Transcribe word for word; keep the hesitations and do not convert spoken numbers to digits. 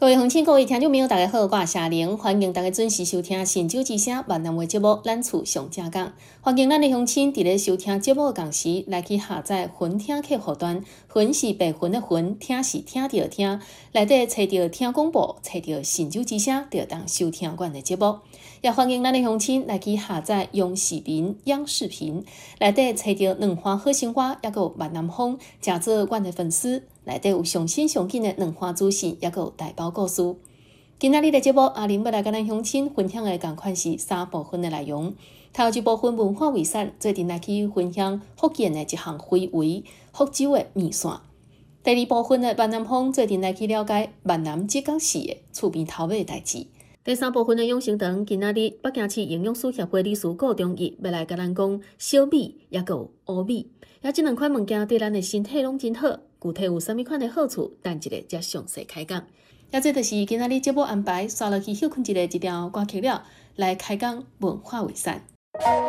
各位乡亲、各位听众朋友，大家好，我是夏玲，欢迎大家准时收听《神州之声》闽南话节目《咱厝上正讲》。欢迎咱的乡亲伫咧收听节目的同时，来去下载云听客户端，云是白云的云，听是听到听，内底找到听广播，找到《神州之声》，就当收听阮的节目。也欢迎咱的乡亲来去下载央视频、央视频，内底找到两花好生活，也有闽南风，加做阮的粉丝。内底有上新上紧的两花资讯，也有大包故事。今仔日的节目，阿玲要来跟咱乡亲分享的共款是三部分的内容。头一部分文化遗产，做阵来去分享福建的一项非遗——福州的面线。第二部分的闽南风，做阵来去了解闽南浙江市的厝边头尾的代志。第三部分的养生堂，今仔日北京市营养师协会理事顾忠义要来跟咱讲小米，也有乌米，也这两款物件对咱的身体拢真好。具体有啥物款的好处？等一个才详细开讲。也这就是今仔日节目安排，刷落去休困一个一条歌曲了，来开讲文化遗产。